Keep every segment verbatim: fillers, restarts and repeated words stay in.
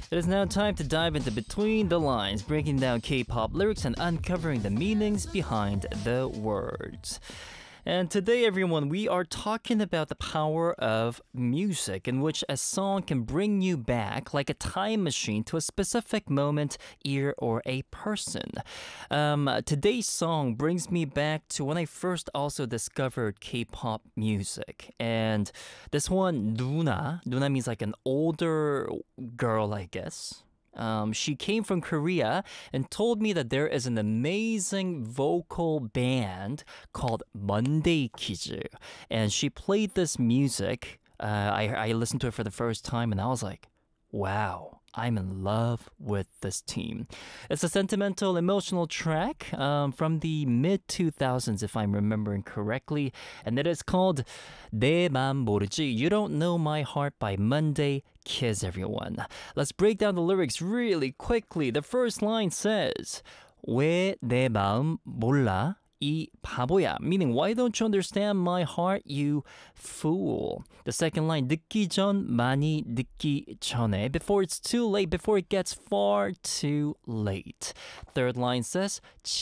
It is now time to dive into Between the Lines, breaking down K-pop lyrics and uncovering the meanings behind the words. And today, everyone, we are talking about the power of music, in which a song can bring you back like a time machine to a specific moment, year, or a person. Um, today's song brings me back to when I first also discovered K-pop music. And this one, Nuna, Nuna means like an older girl, I guess. Um, she came from Korea and told me that there is an amazing vocal band called Monday Kids. And she played this music. Uh, I, I listened to it for the first time and I was like, wow, I'm in love with this team. It's a sentimental, emotional track um, from the mid two thousands, if I'm remembering correctly. And it is called 내 맘 모르지, You Don't Know My Heart by Monday Kids, everyone. Let's break down the lyrics really quickly. The first line says, 왜 내 마음 몰라? 이 바보야, meaning why don't you understand my heart, you fool. The second line, 늦기 전 많이 늦기 전에, before it's too late, before it gets far too late. Third line says,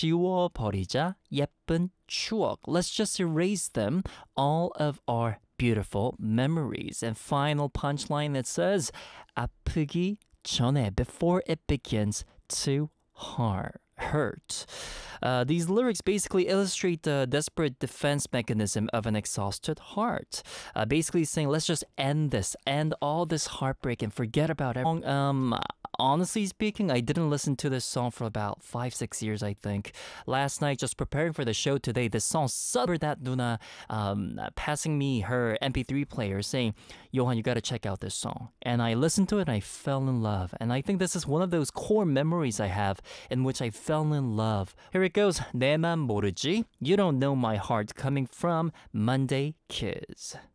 지워버리자 예쁜 추억. Let's just erase them, all of our beautiful memories. And final punchline that says, 아프기 전에, before it begins to harm. hurt. Uh, these lyrics basically illustrate the desperate defense mechanism of an exhausted heart. Uh, basically saying, let's just end this, end all this heartbreak and forget about it. Um, honestly speaking, I didn't listen to this song for about five, six years, I think. Last night, just preparing for the show today, this song suddenly that Nuna um, passing me her M P three player saying, Johan, you gotta check out this song. And I listened to it and I fell in love. And I think this is one of those core memories I have in which I fell in love. Here it goes. 내 맘 모르지, You Don't Know My Heart, coming from Monday Kids.